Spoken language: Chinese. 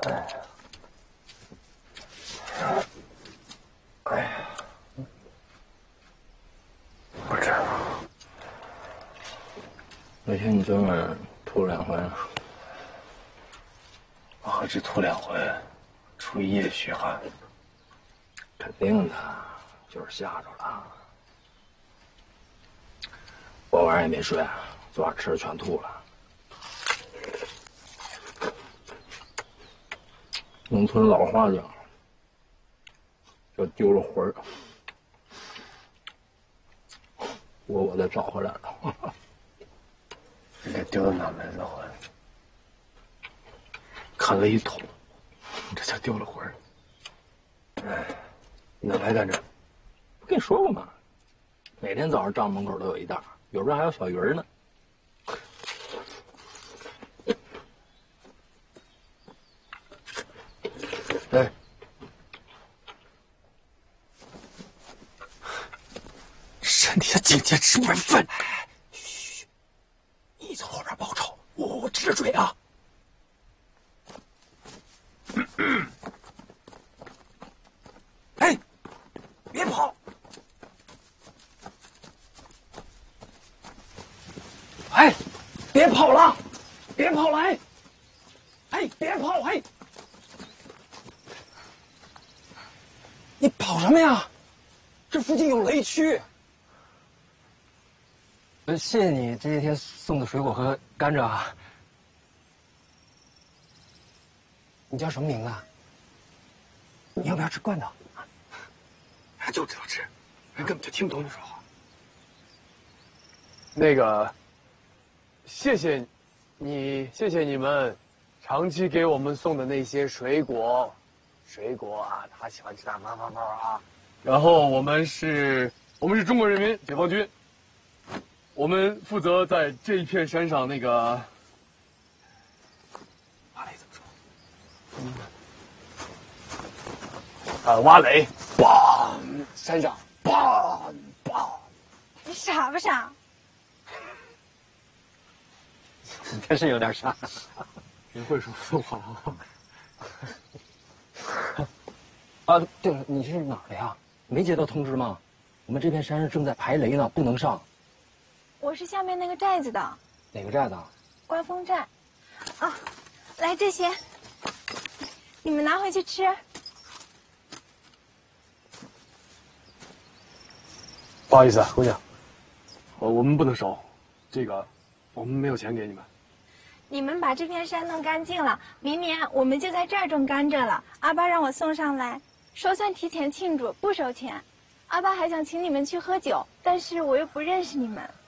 哎呀，不吃了。 那天你专门吐了2回了。 我何止吐2回，出1夜血汗。 肯定的，就是吓着了。我晚上也没睡，昨晚吃的全吐了。农村老话讲，叫丢了魂儿。我再找回来了。 你这丢了哪门子魂？ 啃了1桶，这叫丢了魂儿。 哎，你哪来干这？ 不跟你说过吗？每天早上账门口都有一袋，有时候还有小鱼儿呢。 哎， 身体的警戒吃不饭。嘘，你从后边报仇，我支着嘴啊。哎，别跑！哎，别跑了！别跑了！哎，哎，别跑！哎，你跑什么呀？这附近有雷区。 谢谢你这些天送的水果和甘蔗啊。你叫什么名字啊？你要不要吃罐头？ 他就知道吃，人根本就听不懂你说话。 那个，谢谢你们长期给我们送的那些水果啊，他喜欢吃的嘛啊。然后我们是中国人民解放军，我们负责在这一片山上那个，挖雷怎么说？挖雷，砰！山上，砰！ 你傻不傻？ 你真是有点傻。 真会说废话啊，对了，你是哪儿的呀？没接到通知吗？我们这片山上正在排雷呢，不能上。 我是下面那个寨子的。 哪个寨子？ 关峰寨。啊，来这些，你们拿回去吃。 不好意思啊，姑娘，我们不能收，这个我们没有钱给你们。 你们把这片山弄干净了，明年我们就在这儿种甘蔗了。阿爸让我送上来，说算提前庆祝，不收钱。阿爸还想请你们去喝酒，但是我又不认识你们。